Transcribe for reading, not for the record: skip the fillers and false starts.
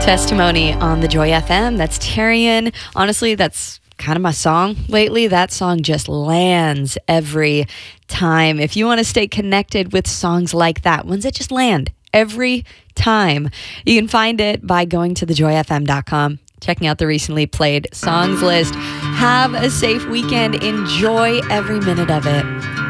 Testimony on the Joy FM. That's Tarian. Honestly, that's kind of my song lately. That song just lands every time. If you want to stay connected with songs like that, ones that just land every time, you can find it by going to thejoyfm.com, checking out the recently played songs list. Have a safe weekend. Enjoy every minute of it.